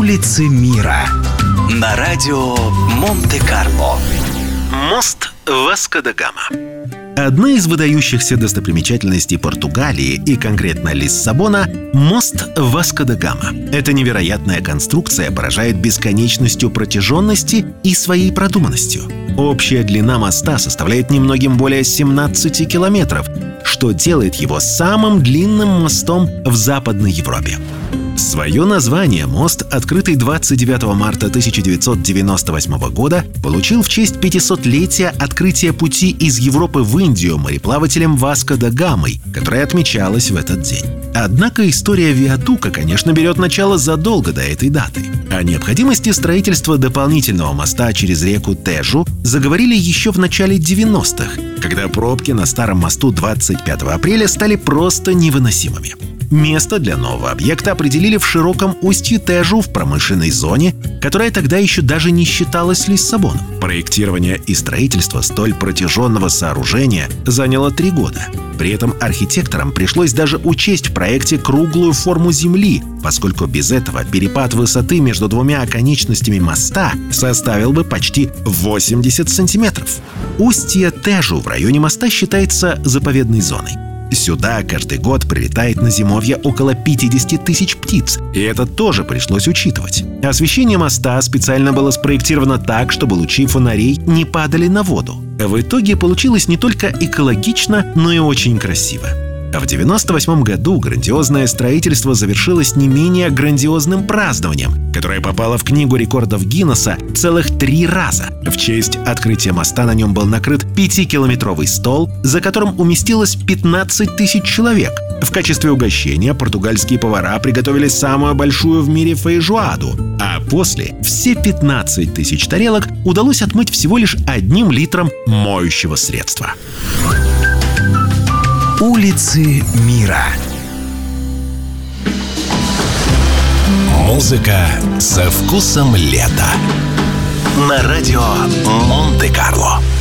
Улицы мира на радио Монте-Карло. Мост Васко да Гама. Одна из выдающихся достопримечательностей Португалии, и конкретно Лиссабона, мост Васко да Гама. Эта невероятная конструкция поражает бесконечностью протяженности и своей продуманностью. Общая длина моста составляет немногим более 17 километров, что делает его самым длинным мостом в Западной Европе. Свое название мост, открытый 29 марта 1998 года, получил в честь 500-летия открытия пути из Европы в Индию мореплавателем Васко да Гамой, которое отмечалось в этот день. Однако история виадука, конечно, берет начало задолго до этой даты. О необходимости строительства дополнительного моста через реку Тежу заговорили еще в начале 90-х, когда пробки на старом мосту 25 апреля стали просто невыносимыми. Место для нового объекта определили в широком устье Тежу в промышленной зоне, которая тогда еще даже не считалась Лиссабоном. Проектирование и строительство столь протяженного сооружения заняло 3 года. При этом архитекторам пришлось даже учесть в проекте круглую форму Земли, поскольку без этого перепад высоты между двумя оконечностями моста составил бы почти 80 сантиметров. Устье Тежу в районе моста считается заповедной зоной. Сюда каждый год прилетает на зимовье около 50 тысяч птиц, и это тоже пришлось учитывать. Освещение моста специально было спроектировано так, чтобы лучи фонарей не падали на воду. В итоге получилось не только экологично, но и очень красиво. В 1998 году грандиозное строительство завершилось не менее грандиозным празднованием, которое попало в Книгу рекордов Гиннесса целых 3 раза. В честь открытия моста на нем был накрыт 5-километровый стол, за которым уместилось 15 тысяч человек. В качестве угощения португальские повара приготовили самую большую в мире фейжоаду, а после все 15 тысяч тарелок удалось отмыть всего лишь 1 литром моющего средства. Улицы мира. Музыка со вкусом лета. На радио Монте-Карло.